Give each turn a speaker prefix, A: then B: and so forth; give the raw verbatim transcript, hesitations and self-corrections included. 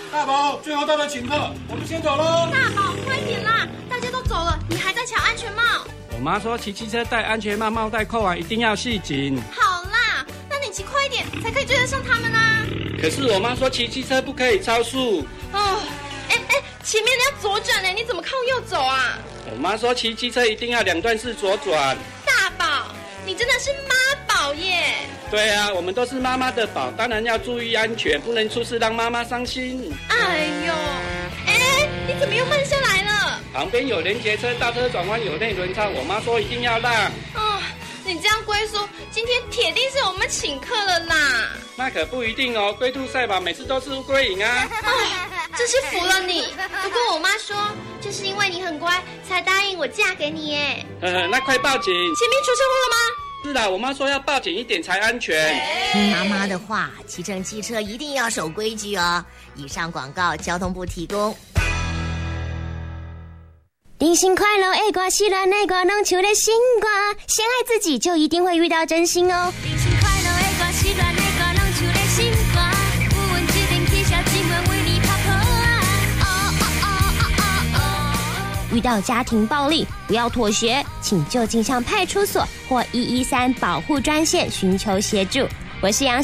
A: 大宝，最后到了请客，我们先走喽。
B: 大宝，快点啦！大家都走了，你还在抢安全帽。
C: 我妈说骑机车戴安全帽，帽带扣完一定要系紧。
B: 好啦，那你骑快一点，才可以追得上他们啊。
C: 可是我妈说骑机车不可以超速。
B: 哦，哎哎，前面要左转呢，你怎么靠右走啊？
C: 我妈说骑机车一定要两段式左转。
B: 大宝，你真的是妈宝耶！
C: 对啊，我们都是妈妈的宝，当然要注意安全，不能出事让妈妈伤心。
B: 哎呦，哎，你怎么又慢下来了？
C: 旁边有连结车，大车转弯有内轮差，我妈说一定要让。
B: 哦，你这样龟叔，今天铁定是我们请客了啦。
C: 那可不一定哦，龟兔赛跑每次都是乌龟赢啊。
B: 哦，真是服了你。不过我妈说，就是因为你很乖，才答应我嫁给你耶。
C: 呵呵，那快报警！
B: 前面出车祸了吗？
C: 是啦，我妈说要报警一点才安全。
D: 听妈妈的话，骑乘机车一定要守规矩哦。以上广告交通部提供。
E: 人生快乐的歌，喜欢的歌，拢唱的新歌。先爱自己，就一定会遇到真心哦。人生快乐的歌，喜欢的歌，拢唱的新歌。有阮一定起笑，尽管为你拍拖啊！哦哦哦哦哦！遇到家庭暴力，不要妥协，请就近向派出所或一一三保护专线寻求协助。我是杨